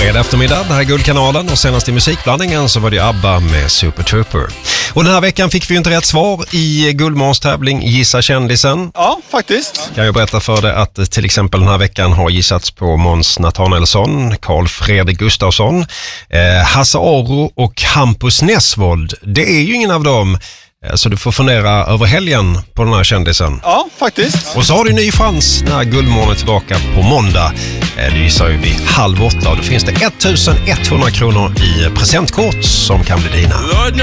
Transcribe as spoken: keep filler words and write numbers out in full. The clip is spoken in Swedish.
Fredag eftermiddag, det här är Guldkanalen och senast i musikblandningen så var det ABBA med Super Trooper. Och den här veckan fick vi ju inte rätt svar i Guldmorgons tävling Gissa kändisen. Ja, faktiskt. Kan jag berätta för dig att till exempel den här veckan har gissats på Måns Nathanaelsson, Carl Fredrik Gustafsson, eh, Hasse Aro och Hampus Nessvold. Det är ju ingen av dem. Så du får fundera över helgen på den här kändisen. Ja, faktiskt. Och så har du en ny chans när Guldmorgon är tillbaka på måndag. Det gissar ju vid halv åtta och då finns det ettusen etthundra kronor i presentkort som kan bli dina.